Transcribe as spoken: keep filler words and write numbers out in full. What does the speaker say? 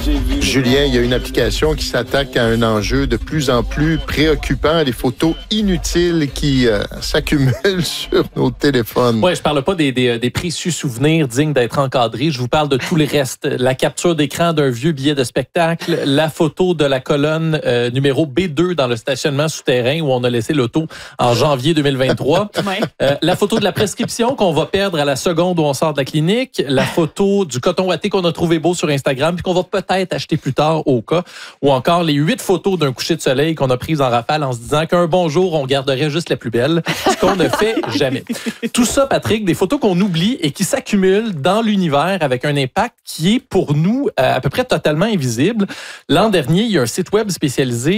Julien, il y a une application qui s'attaque à un enjeu de plus en plus préoccupant, les photos inutiles qui euh, s'accumulent sur nos téléphones. Oui, je parle pas des, des, des précieux souvenirs dignes d'être encadrés. Je vous parle de tout le reste. La capture d'écran d'un vieux billet de spectacle, la photo de la colonne euh, numéro B deux dans le stationnement souterrain où on a laissé l'auto en janvier deux mille vingt-trois. Ouais. Euh, la photo de la prescription qu'on va perdre à la seconde où on sort de la clinique. La photo du coton ouaté qu'on a trouvé beau sur Instagram puis qu'on va peut-être acheter plus tard au cas. Ou encore les huit photos d'un coucher de soleil qu'on a prises en rafale en se disant qu'un bon jour, on garderait juste la plus belle, ce qu'on ne fait jamais. Tout ça, Patrick, des photos qu'on oublie et qui s'accumulent dans l'univers avec un impact qui est pour nous euh, à peu près totalement invisible. L'an dernier, il y a un site web spécialisé